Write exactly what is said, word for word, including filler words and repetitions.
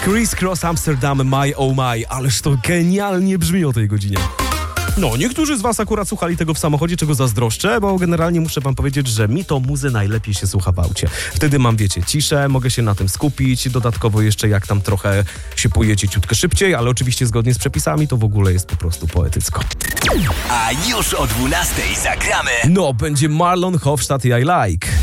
Criss Cross Amsterdam, My Oh My. Ależ to genialnie brzmi o tej godzinie. No, niektórzy z was akurat słuchali tego w samochodzie, czego zazdroszczę, bo generalnie muszę wam powiedzieć, że mi to muzy najlepiej się słucha w aucie. Wtedy mam, wiecie, ciszę, mogę się na tym skupić, dodatkowo jeszcze jak tam trochę się pojedzie ciutkę szybciej, ale oczywiście zgodnie z przepisami to w ogóle jest po prostu poetycko. A już o dwunastej zagramy. No, będzie Marlon Hofstadt i I Like.